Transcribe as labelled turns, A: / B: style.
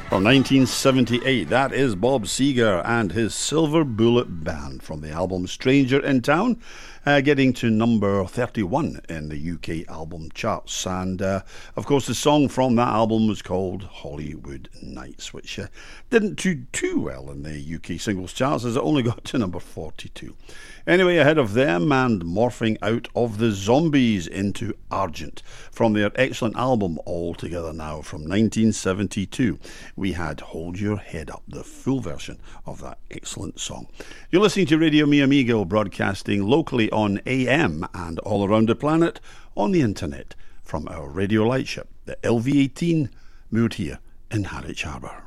A: From 1978, that is Bob Seger and his Silver Bullet Band from the album Stranger in Town, getting to number 31 in the UK album charts. And, of course, the song from that album was called Hollywood Nights, which didn't do too well in the UK singles charts as it only got to number 42. Anyway, ahead of them and morphing out of the Zombies into Argent from their excellent album All Together Now from 1972, we had Hold Your Head Up, the full version of that excellent song. You're listening to Radio Mi Amigo, broadcasting locally on AM and all around the planet on the internet from our radio lightship, the LV-18, moored here in Harwich Harbour.